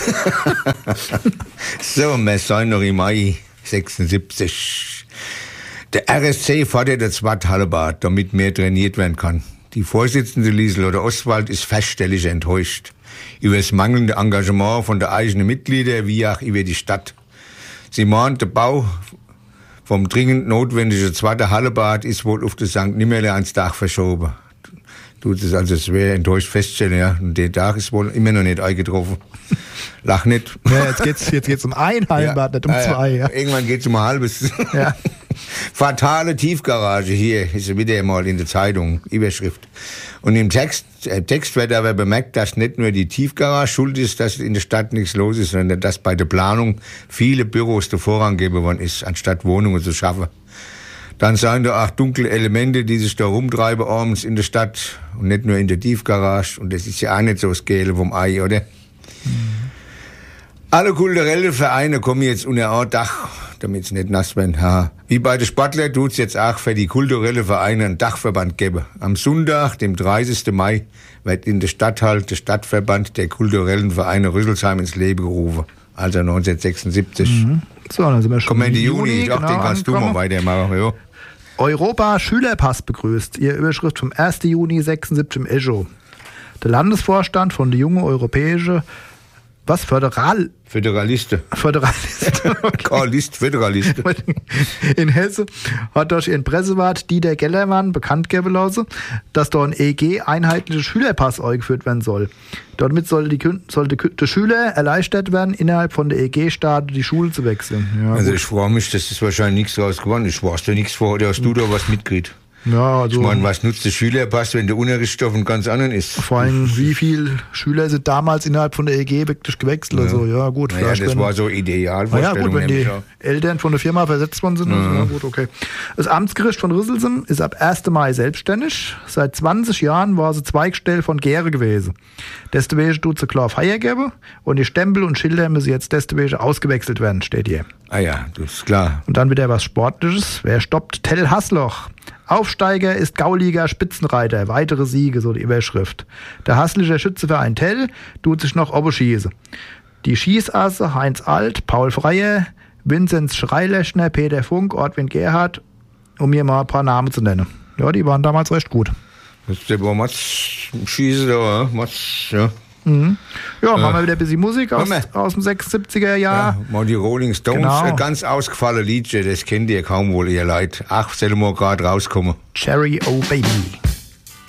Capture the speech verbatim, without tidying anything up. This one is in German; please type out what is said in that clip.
So, wir sind noch im Mai sechsundsiebzig. Der R S C fordert das Watthallenbad, damit mehr trainiert werden kann. Die Vorsitzende Lieselotte Ostwald ist feststellig enttäuscht über das mangelnde Engagement von der eigenen Mitglieder wie auch über die Stadt. Sie mahnt, der Bau vom dringend notwendigen zweiten Hallenbad ist wohl auf das Sankt Nimmerle ans Dach verschoben. Tut es also schwer enttäuscht feststellen, ja. Und der Dach ist wohl immer noch nicht eingetroffen. Lach nicht. Ja, jetzt geht's, jetzt geht's um ein Hallenbad, ja, nicht um ja, zwei. Ja. Irgendwann geht's um ein halbes. Ja. Fatale Tiefgarage, hier ist wieder mal in der Zeitung, Überschrift. Und im Text, äh, Text wird aber bemerkt, dass nicht nur die Tiefgarage schuld ist, dass in der Stadt nichts los ist, sondern dass bei der Planung viele Büros der Vorrang gegeben worden ist, anstatt Wohnungen zu schaffen. Dann seien da auch dunkle Elemente, die sich da rumtreiben abends in der Stadt und nicht nur in der Tiefgarage. Und das ist ja auch nicht so das Gele vom Ei, oder? Mhm. Alle kulturellen Vereine kommen jetzt unter ein Dach, damit es nicht nass werden. Ha. Wie bei den Sportlern tut es jetzt auch für die kulturellen Vereine einen Dachverband geben. Am Sonntag, dem dreißigsten Mai, wird in der Stadthalle der Stadtverband der kulturellen Vereine Rüsselsheim ins Leben gerufen. Also neunzehnhundertsechsundsiebzig. Mhm. So, dann sind wir schon Komm in die Juni, Juni ich auch genau, den kannst du mal weitermachen. Jo. Europa-Schülerpass begrüßt. Ihr Überschrift vom ersten Juni sechsundsiebzig im Echo. Der Landesvorstand von der Junge Europäische Was? Föderal? Föderaliste. Föderaliste. Okay. Karlist, Föderaliste. In Hesse hat durch ihren Pressewart Dieter Gellermann bekannt gegeben lassen, dass da ein E G einheitlicher Schülerpass eingeführt werden soll. Damit soll die, sollte der Schüler erleichtert werden, innerhalb von der E G-Staaten die Schule zu wechseln. Ja, also gut. ich frage mich, das ist wahrscheinlich nichts draus geworden. Ich weiß da nichts vor, oder hast du da was mitgekriegt? Ja, also ich meine, was nutzt der Schülerpass, wenn der Unterrichtsstoff ein ganz anderen ist? Vor allem, wie viele Schüler sind damals innerhalb von der E G wirklich gewechselt? Ja. Also, ja, gut. Naja, das wenn, war so ideal. Ja, gut, wenn die Eltern von der Firma versetzt worden sind. Ja. Also, ja, gut, okay. Das Amtsgericht von Rüsselsheim ist ab ersten Mai selbstständig. Seit zwanzig Jahren war sie Zweigstelle von Gäre gewesen. Deswegen tut sie klar Feier geben und die Stempel und Schilder müssen jetzt deswegen ausgewechselt werden, steht hier. Ah ja, das ist klar. Und dann wieder was Sportliches. Wer stoppt Tell Hassloch? Aufsteiger ist Gauliga Spitzenreiter. Weitere Siege, so die Überschrift. Der Hasslicher Schützenverein Tell tut sich noch oberschießen. Die Schießasse Heinz Alt, Paul Freier, Vinzenz Schreilechner, Peter Funk, Ortwin Gerhardt, um mir mal ein paar Namen zu nennen. Ja, die waren damals recht gut. Das ist der Matz Schießen da, Matz, ja. Mhm. Ja, machen wir wieder ein bisschen Musik aus, aus dem sechsundsiebziger Jahr. Ja, mal die Rolling Stones, genau. Ein ganz ausgefallenes Liedchen, das kennt ihr kaum wohl, ihr Leid. Ach, soll mal gerade rauskommen. Cherry, oh Baby.